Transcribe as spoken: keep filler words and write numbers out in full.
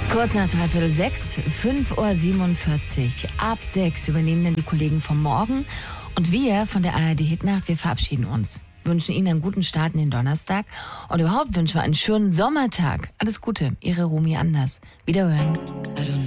Kurz nach dreiviertel sechs, fünf Uhr siebenundvierzig. Ab sechs übernehmen dann die Kollegen vom Morgen. Und wir von der A R D Hitnacht, wir verabschieden uns. Wünschen Ihnen einen guten Start in den Donnerstag. Und überhaupt wünschen wir einen schönen Sommertag. Alles Gute, Ihre Romy Anders. Wiederhören.